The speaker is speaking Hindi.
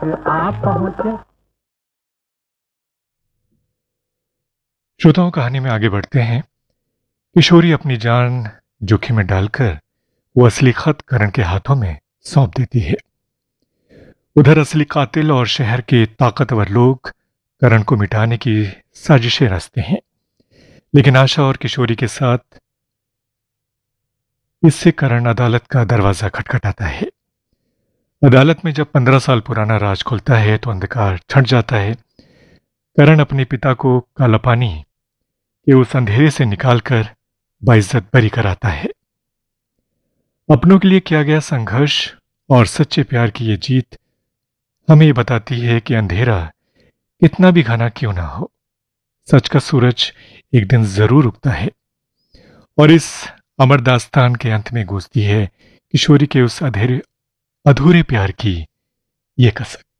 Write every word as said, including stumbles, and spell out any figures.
पे आप पहुंचे। श्रोताओं, कहानी में आगे बढ़ते हैं। किशोरी अपनी जान जोखिम में डालकर वो असली खत करण के हाथों में सौंप देती है। उधर असली कातिल और शहर के ताकतवर लोग करण को मिटाने की साजिशें रचते हैं, लेकिन आशा और किशोरी के साथ इससे करण अदालत का दरवाजा खटखटाता है। अदालत में जब पंद्रह साल पुराना राज खुलता है तो अंधकार छंट जाता है। करण अपने पिता को कालापानी के उस अंधेरे से निकालकर बाइज्जत बरी कराता है। अपनों के लिए किया गया संघर्ष और सच्चे प्यार की ये जीत हमें ये बताती है कि अंधेरा कितना भी घना क्यों ना हो, सच का सूरज एक दिन जरूर उगता है। और इस अमर दास्तान के अंत में गूंजती है किशोरी के उस अधेरे अधूरे प्यार की ये कसक।